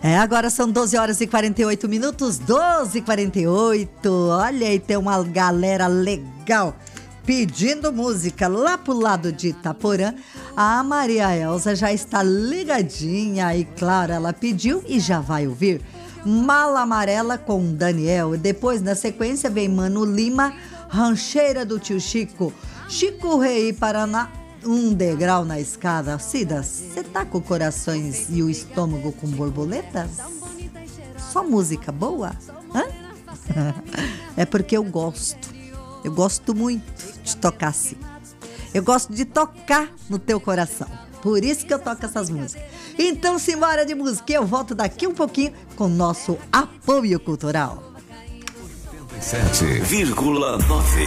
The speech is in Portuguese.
Agora são 12 horas e 48 minutos, 12h48. Olha aí, tem uma galera legal pedindo música lá pro lado de Itaporã. A Maria Elza já está ligadinha e, claro, ela pediu e já vai ouvir Mala Amarela com Daniel. E depois, na sequência, vem Mano Lima, Rancheira do Tio Chico, Chico Rei Paraná, Um Degrau na Escada. Cida, você tá com corações e o estômago com borboletas? Só música boa? Hã? É porque eu gosto muito de tocar assim. Eu gosto de tocar no teu coração. Por isso que eu toco essas músicas. Então, simbora de música. Eu volto daqui um pouquinho com o nosso apoio cultural. 87,9